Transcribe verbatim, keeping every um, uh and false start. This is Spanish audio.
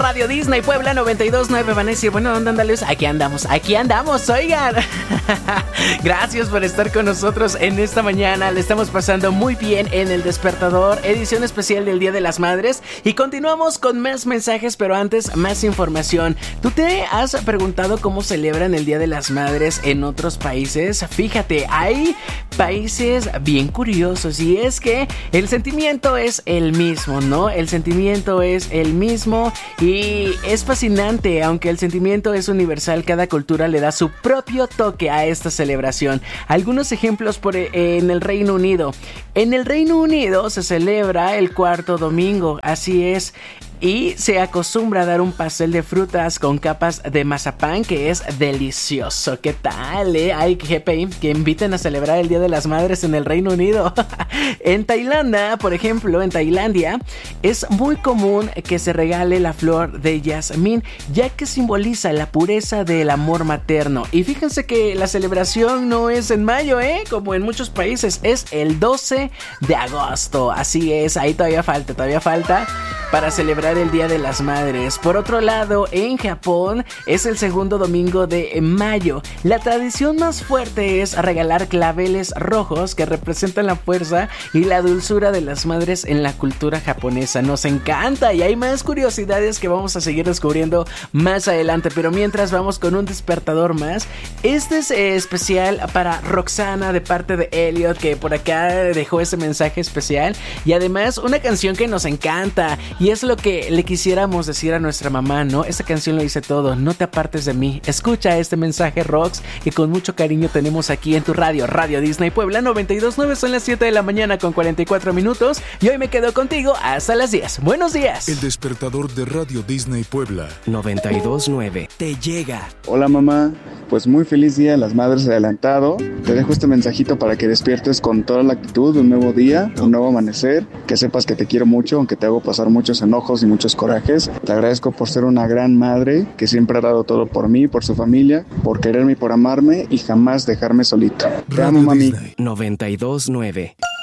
Radio Disney Puebla noventa y dos punto nueve. Van a decir, bueno, ¿dónde andan? Aquí andamos, aquí andamos, oigan. Gracias por estar con nosotros en esta mañana. Le estamos pasando muy bien en El Despertador, edición especial del Día de las Madres. Y continuamos con más mensajes, pero antes, más información. ¿Tú te has preguntado cómo celebran el Día de las Madres en otros países? Fíjate, hay países bien curiosos, y es que el sentimiento es el mismo, ¿no? El sentimiento es el mismo y es fascinante. Aunque el sentimiento es universal, cada cultura le da su propio toque a esta celebración. Algunos ejemplos por, en el Reino Unido. En el Reino Unido se celebra el cuarto domingo, así es. Y se acostumbra a dar un pastel de frutas con capas de mazapán que es delicioso. ¿Qué tal, eh? Hay G P I que inviten a celebrar el Día de las Madres en el Reino Unido. En Tailandia, por ejemplo, en Tailandia es muy común que se regale la flor de jazmín, ya que simboliza la pureza del amor materno. Y fíjense que la celebración no es en mayo, ¿eh? Como en muchos países, es el doce de agosto. Así es, ahí todavía falta, todavía falta para celebrar el Día de las Madres. Por otro lado, en Japón es el segundo domingo de mayo. La tradición más fuerte es regalar claveles rojos que representan la fuerza y la dulzura de las madres en la cultura japonesa. Nos encanta, y hay más curiosidades que vamos a seguir descubriendo más adelante, pero mientras vamos con un despertador más. Este es eh, especial para Roxana, de parte de Elliot, que por acá dejó ese mensaje especial, y además una canción que nos encanta, y es lo que le quisiéramos decir a nuestra mamá, ¿no? Esta canción lo dice todo: no te apartes de mí. Escucha este mensaje, Rox, que con mucho cariño tenemos aquí en tu radio, Radio Disney Puebla noventa y dos punto nueve. Son las siete de la mañana con cuarenta y cuatro minutos, y hoy me quedo contigo hasta las diez. Buenos días. El despertador de Radio Disney Puebla noventa y dos punto nueve te llega. Hola, mamá, pues muy feliz Día de las Madres adelantado. Te dejo este mensajito para que despiertes con toda la actitud de un nuevo día, un nuevo amanecer, que sepas que te quiero mucho, aunque te hago pasar muchos enojos y muchos corajes. Te agradezco por ser una gran madre que siempre ha dado todo por mí, por su familia, por quererme y por amarme y jamás dejarme solito. Te amo, mami. noventa y dos punto nueve